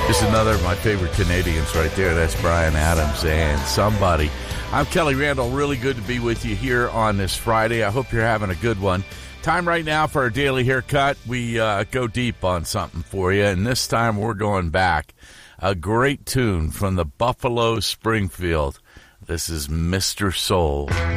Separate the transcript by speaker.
Speaker 1: Just another of my favorite Canadians right there. That's Bryan Adams and Somebody. I'm Kelly Randall. Really good to be with you here on this Friday. I hope you're having a good one. Time right now for our daily haircut. We go deep on something for you, and this time we're going back. A great tune from the Buffalo Springfield. This is Mr. Soul.